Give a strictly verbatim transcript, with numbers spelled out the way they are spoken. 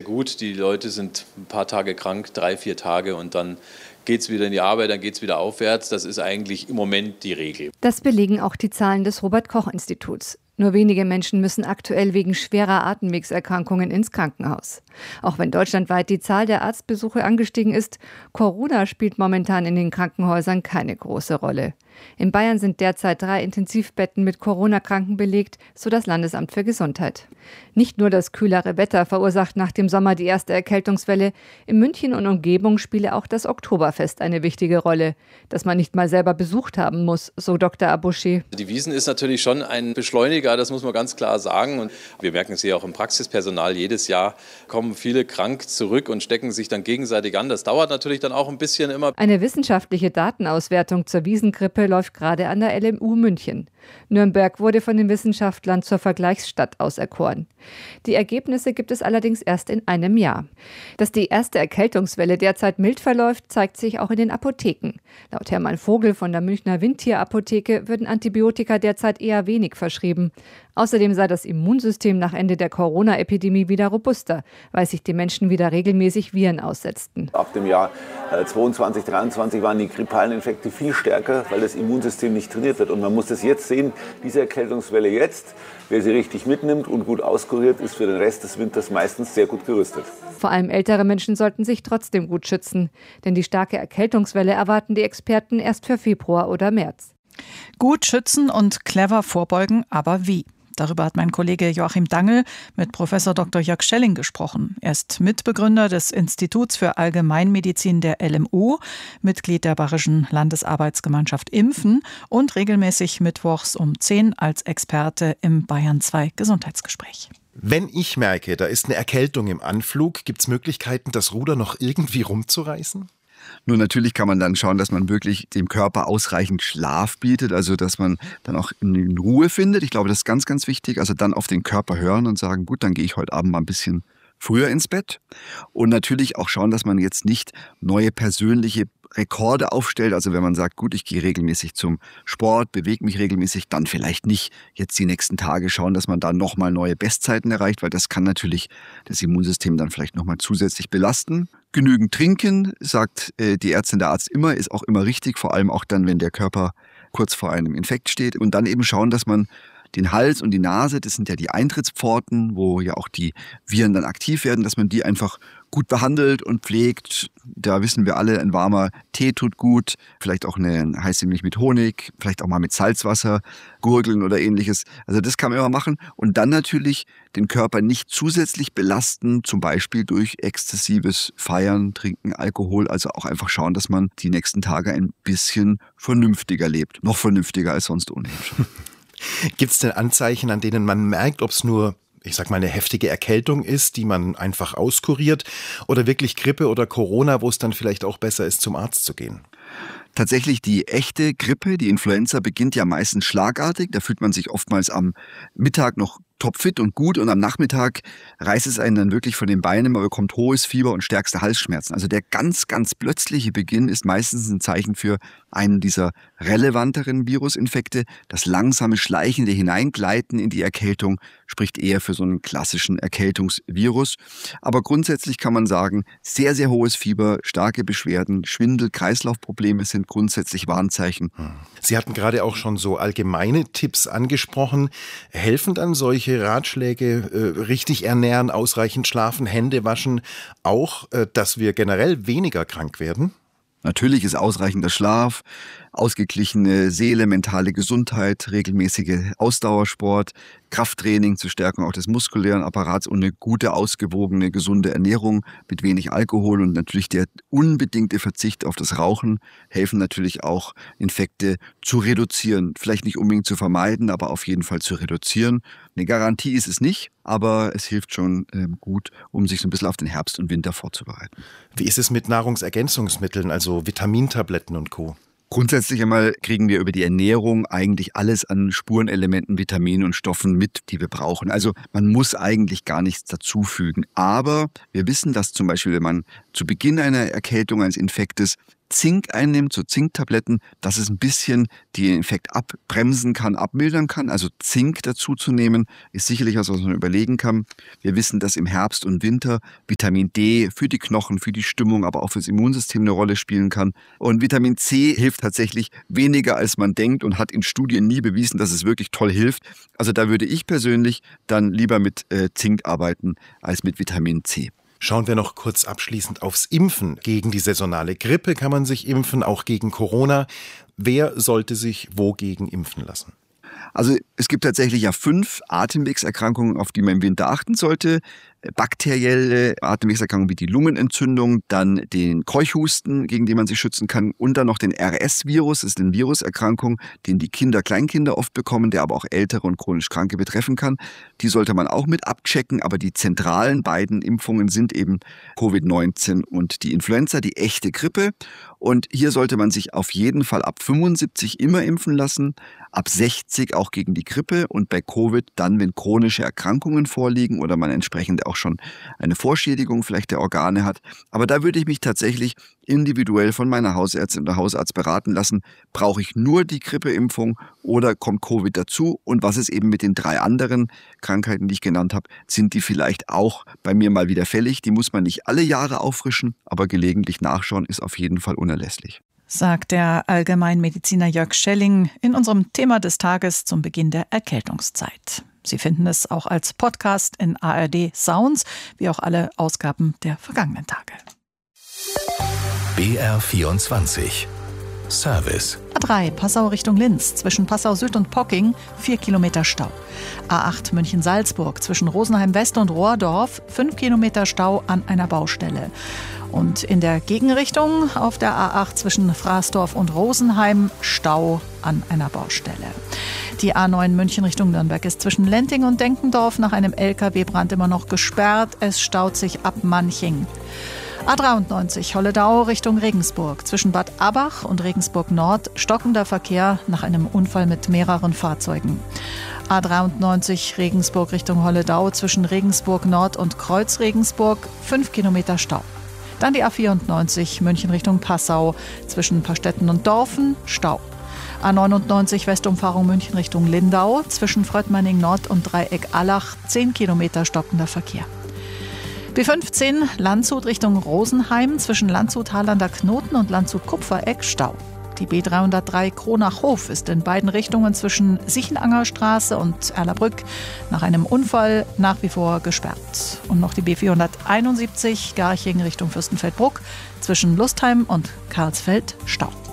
gut. Die Leute sind ein paar Tage krank, drei, vier Tage und dann geht es wieder in die Arbeit, dann geht es wieder aufwärts. Das ist eigentlich im Moment die Regel. Das belegen auch die Zahlen des Robert-Koch-Instituts. Nur wenige Menschen müssen aktuell wegen schwerer Atemwegserkrankungen ins Krankenhaus. Auch wenn deutschlandweit die Zahl der Arztbesuche angestiegen ist, Corona spielt momentan in den Krankenhäusern keine große Rolle. In Bayern sind derzeit drei Intensivbetten mit Corona-Kranken belegt, so das Landesamt für Gesundheit. Nicht nur das kühlere Wetter verursacht nach dem Sommer die erste Erkältungswelle. In München und Umgebung spiele auch das Oktoberfest eine wichtige Rolle, das man nicht mal selber besucht haben muss, so Doktor Abouché. Die Wiesn ist natürlich schon ein Beschleuniger, das muss man ganz klar sagen. Und wir merken es ja auch im Praxispersonal. Jedes Jahr kommen viele krank zurück und stecken sich dann gegenseitig an. Das dauert natürlich dann auch ein bisschen immer. Eine wissenschaftliche Datenauswertung zur Wiesngrippe läuft gerade an der L M U München. Nürnberg wurde von den Wissenschaftlern zur Vergleichsstadt auserkoren. Die Ergebnisse gibt es allerdings erst in einem Jahr. Dass die erste Erkältungswelle derzeit mild verläuft, zeigt sich auch in den Apotheken. Laut Hermann Vogel von der Münchner Windtier-Apotheke würden Antibiotika derzeit eher wenig verschrieben. Außerdem sei das Immunsystem nach Ende der Corona-Epidemie wieder robuster, weil sich die Menschen wieder regelmäßig Viren aussetzten. Ab dem Jahr zweiundzwanzig, dreiundzwanzig waren die grippalen Infekte viel stärker, weil das Immunsystem nicht trainiert wird. Und man muss das jetzt sehen, diese Erkältungswelle jetzt, wer sie richtig mitnimmt und gut auskuriert, ist für den Rest des Winters meistens sehr gut gerüstet. Vor allem ältere Menschen sollten sich trotzdem gut schützen, denn die starke Erkältungswelle erwarten die Experten erst für Februar oder März. Gut schützen und clever vorbeugen, aber wie? Darüber hat mein Kollege Joachim Dangl mit Professor Doktor Jörg Schelling gesprochen. Er ist Mitbegründer des Instituts für Allgemeinmedizin der L M U, Mitglied der Bayerischen Landesarbeitsgemeinschaft Impfen und regelmäßig mittwochs um zehn als Experte im Bayern zwei Gesundheitsgespräch. Wenn ich merke, da ist eine Erkältung im Anflug, gibt es Möglichkeiten, das Ruder noch irgendwie rumzureißen? Nur natürlich kann man dann schauen, dass man wirklich dem Körper ausreichend Schlaf bietet, also dass man dann auch in Ruhe findet. Ich glaube, das ist ganz, ganz wichtig. Also dann auf den Körper hören und sagen, gut, dann gehe ich heute Abend mal ein bisschen früher ins Bett. Und natürlich auch schauen, dass man jetzt nicht neue persönliche Rekorde aufstellt. Also wenn man sagt, gut, ich gehe regelmäßig zum Sport, bewege mich regelmäßig, dann vielleicht nicht jetzt die nächsten Tage schauen, dass man da nochmal neue Bestzeiten erreicht, weil das kann natürlich das Immunsystem dann vielleicht nochmal zusätzlich belasten. Genügend trinken, sagt äh, die Ärztin, der Arzt immer, ist auch immer richtig, vor allem auch dann, wenn der Körper kurz vor einem Infekt steht. Und dann eben schauen, dass man den Hals und die Nase, das sind ja die Eintrittspforten, wo ja auch die Viren dann aktiv werden, dass man die einfach gut behandelt und pflegt. Da wissen wir alle, ein warmer Tee tut gut, vielleicht auch eine heiße Milch mit Honig, vielleicht auch mal mit Salzwasser, gurgeln oder ähnliches. Also das kann man immer machen. Und dann natürlich den Körper nicht zusätzlich belasten, zum Beispiel durch exzessives Feiern, Trinken, Alkohol. Also auch einfach schauen, dass man die nächsten Tage ein bisschen vernünftiger lebt. Noch vernünftiger als sonst ohnehin schon. Gibt es denn Anzeichen, an denen man merkt, ob es nur, ich sag mal, eine heftige Erkältung ist, die man einfach auskuriert, oder wirklich Grippe oder Corona, wo es dann vielleicht auch besser ist, zum Arzt zu gehen? Tatsächlich die echte Grippe, die Influenza, beginnt ja meistens schlagartig. Da fühlt man sich oftmals am Mittag noch topfit und gut und am Nachmittag reißt es einen dann wirklich von den Beinen, man bekommt hohes Fieber und stärkste Halsschmerzen. Also der ganz, ganz plötzliche Beginn ist meistens ein Zeichen für einen dieser relevanteren Virusinfekte. Das langsame, schleichende Hineingleiten in die Erkältung spricht eher für so einen klassischen Erkältungsvirus. Aber grundsätzlich kann man sagen, sehr, sehr hohes Fieber, starke Beschwerden, Schwindel, Kreislaufprobleme sind grundsätzlich Warnzeichen. Sie hatten gerade auch schon so allgemeine Tipps angesprochen. Helfen dann solche Ratschläge, äh, richtig ernähren, ausreichend schlafen, Hände waschen, auch, äh, dass wir generell weniger krank werden? Natürlich ist ausreichender Schlaf, ausgeglichene Seele, mentale Gesundheit, regelmäßige Ausdauersport, Krafttraining zur Stärkung auch des muskulären Apparats und eine gute, ausgewogene, gesunde Ernährung mit wenig Alkohol und natürlich der unbedingte Verzicht auf das Rauchen helfen natürlich auch, Infekte zu reduzieren. Vielleicht nicht unbedingt zu vermeiden, aber auf jeden Fall zu reduzieren. Eine Garantie ist es nicht, aber es hilft schon äh, gut, um sich so ein bisschen auf den Herbst und Winter vorzubereiten. Wie ist es mit Nahrungsergänzungsmitteln, also Vitamintabletten und Co.? Grundsätzlich einmal kriegen wir über die Ernährung eigentlich alles an Spurenelementen, Vitaminen und Stoffen mit, die wir brauchen. Also man muss eigentlich gar nichts dazufügen. Aber wir wissen, dass zum Beispiel, wenn man zu Beginn einer Erkältung, eines Infektes Zink einnimmt, so Zinktabletten, dass es ein bisschen den Effekt abbremsen kann, abmildern kann. Also Zink dazu zu nehmen, ist sicherlich was, was man überlegen kann. Wir wissen, dass im Herbst und Winter Vitamin D für die Knochen, für die Stimmung, aber auch fürs Immunsystem eine Rolle spielen kann. Und Vitamin C hilft tatsächlich weniger, als man denkt und hat in Studien nie bewiesen, dass es wirklich toll hilft. Also da würde ich persönlich dann lieber mit äh, Zink arbeiten als mit Vitamin C. Schauen wir noch kurz abschließend aufs Impfen. Gegen die saisonale Grippe kann man sich impfen, auch gegen Corona. Wer sollte sich wogegen impfen lassen? Also es gibt tatsächlich ja fünf Atemwegserkrankungen, auf die man im Winter achten sollte. Bakterielle Atemwegserkrankungen wie die Lungenentzündung, dann den Keuchhusten, gegen den man sich schützen kann, und dann noch den R S-Virus, das ist eine Viruserkrankung, den die Kinder, Kleinkinder oft bekommen, der aber auch ältere und chronisch Kranke betreffen kann. Die sollte man auch mit abchecken, aber die zentralen beiden Impfungen sind eben Covid neunzehn und die Influenza, die echte Grippe. Und hier sollte man sich auf jeden Fall ab fünfundsiebzig immer impfen lassen, ab sechzig auch gegen die Grippe und bei Covid dann, wenn chronische Erkrankungen vorliegen oder man entsprechend auch schon eine Vorschädigung vielleicht der Organe hat. Aber da würde ich mich tatsächlich individuell von meiner Hausärztin oder Hausarzt beraten lassen, brauche ich nur die Grippeimpfung oder kommt Covid dazu? Und was ist eben mit den drei anderen Krankheiten, die ich genannt habe, sind die vielleicht auch bei mir mal wieder fällig? Die muss man nicht alle Jahre auffrischen, aber gelegentlich nachschauen ist auf jeden Fall unerlässlich. Sagt der Allgemeinmediziner Jörg Schelling in unserem Thema des Tages zum Beginn der Erkältungszeit. Sie finden es auch als Podcast in A R D Sounds, wie auch alle Ausgaben der vergangenen Tage. B R vierundzwanzig Service. A drei Passau Richtung Linz, zwischen Passau Süd und Pocking, vier Kilometer Stau. A acht München-Salzburg, zwischen Rosenheim West und Rohrdorf, fünf Kilometer Stau an einer Baustelle. Und in der Gegenrichtung auf der A acht zwischen Fraßdorf und Rosenheim, Stau an einer Baustelle. Die A neun München Richtung Nürnberg ist zwischen Lenting und Denkendorf nach einem L K W-Brand immer noch gesperrt. Es staut sich ab Manching. A dreiundneunzig Holledau Richtung Regensburg. Zwischen Bad Abach und Regensburg Nord stockender Verkehr nach einem Unfall mit mehreren Fahrzeugen. A dreiundneunzig Regensburg Richtung Holledau zwischen Regensburg Nord und Kreuz Regensburg, fünf Kilometer Stau. Dann die A vierundneunzig München Richtung Passau zwischen Pastetten und Dorfen, Stau. A neunundneunzig Westumfahrung München Richtung Lindau zwischen Fröttmanning Nord und Dreieck Allach, zehn Kilometer stockender Verkehr. B fünfzehn Landshut Richtung Rosenheim zwischen Landshut-Harlander Knoten und Landshut-Kupfereck, Stau. Die B dreihundertdrei Kronach-Hof ist in beiden Richtungen zwischen Sichenangerstraße und Erlabrück nach einem Unfall nach wie vor gesperrt. Und noch die B vierhunderteinundsiebzig Garching Richtung Fürstenfeldbruck zwischen Lustheim und Karlsfeld, Stau.